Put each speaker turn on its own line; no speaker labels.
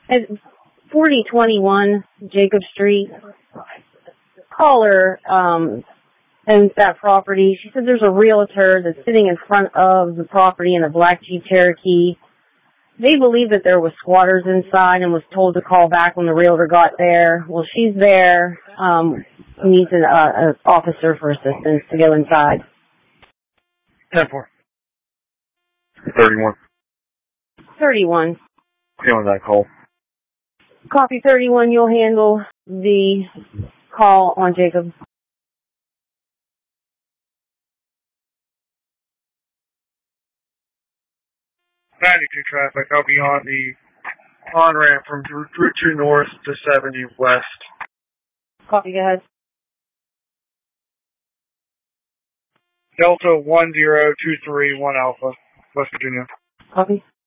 At 4021 Jacob Street, caller owns that property. She said there's a realtor that's sitting in front of the property in a black Jeep Cherokee. They believe that there were squatters inside and was told to call back when the realtor got there. Well, she's there. Needs an officer for assistance to go inside.
10-4. 31.
31.
Feeling that call.
Copy 31. You'll handle the call on Jacob.
92 traffic. I'll be on the on-ramp from Route 2 North to 70 West.
Copy, go ahead.
Delta 10231 Alpha, West Virginia.
Copy.